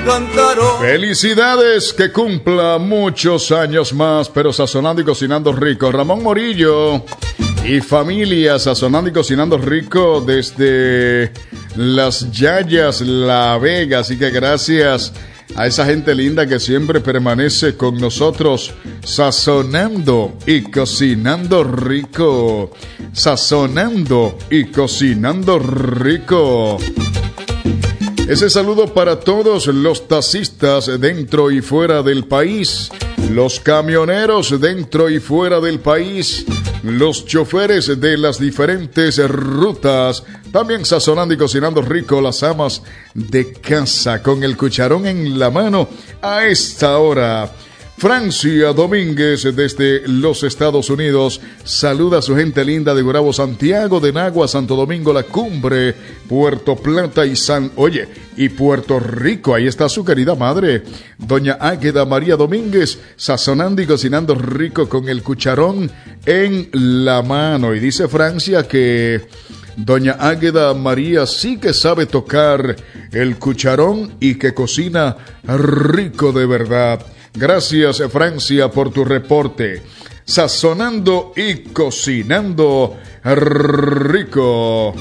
cántaro. Felicidades, que cumpla muchos años más, pero sazonando y cocinando rico. Ramón Morillo y familia, sazonando y cocinando rico desde Las Yayas, La Vega. Así que gracias a esa gente linda que siempre permanece con nosotros, sazonando y cocinando rico. Sazonando y cocinando rico. Ese saludo para todos los taxistas dentro y fuera del país, los camioneros dentro y fuera del país, los choferes de las diferentes rutas, también sazonando y cocinando rico, las amas de casa con el cucharón en la mano a esta hora. Francia Domínguez desde los Estados Unidos saluda a su gente linda de Gurabo, Santiago de Nagua, Santo Domingo, La Cumbre, Puerto Plata y Puerto Rico. Ahí está su querida madre, doña Águeda María Domínguez, sazonando y cocinando rico con el cucharón en la mano. Y dice Francia que doña Águeda María sí que sabe tocar el cucharón y que cocina rico de verdad. Gracias, Francia, por tu reporte. Sazonando y cocinando rico.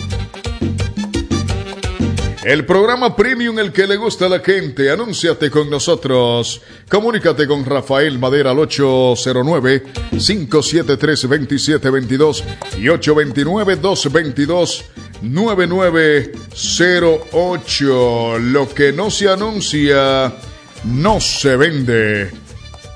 El programa Premium, el que le gusta a la gente. Anúnciate con nosotros. Comunícate con Rafael Madera al 809-573-2722 y 829-222-9908. Lo que no se anuncia no se vende.